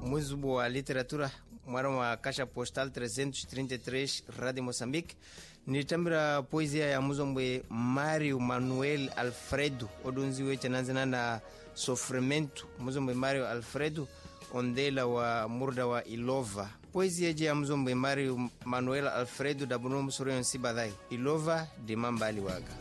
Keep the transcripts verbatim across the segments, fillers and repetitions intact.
muzubu wa literatura mwara wa Caixa Postal trezentos e trinta e três Radio Moçambique. Nitambira poesia ya muzombwe Mário Manuel Alfredo odunziwe chananzana na Sofrimento. Muzombwe Mário Alfredo ondela wa murda wa Ilova. Poesia je ya muzombwe Mário Manuel Alfredo da bunu musoro nsibadai Ilova de mambali waga.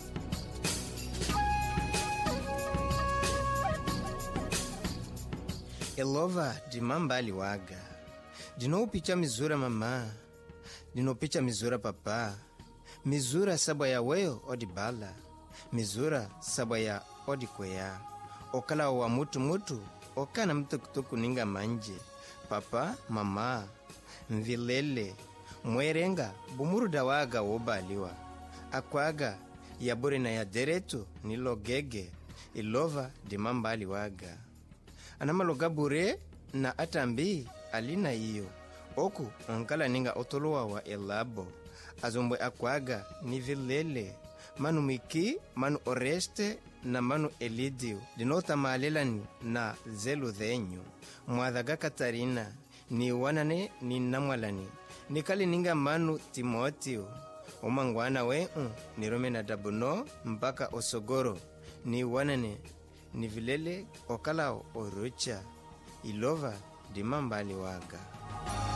Ilova de mambali waga. Dino picha mizura mama, dino picha mizura papa. Mizura sabwa ya weo odi bala, mizura sabwa ya odi kwea. Okala wa mutu mutu, okana mtu kutuku ninga manje. Papa, mama, mvilele, mwerenga, bumuruda waga wobaliwa. Akwaga, yabure na ya deretu, nilo gege, Ilova de mambali waga. Anamaloga bure na atambi alina iyo. Oku onkala ninga otolowa wa elabo. Azombwe akwaga ni vilele. Manu Miki, manu Oreste na manu Elidio. Dinota maalelani na zelu dhenyu. Mwadhaga Katarina ni wanane ni namwalani. Nikali ninga manu Timotio. Umangwana weu ni Rome na Dabuno mpaka Osogoro. Ni wanane ni vilele okala orucha. Ilova di mambali waga.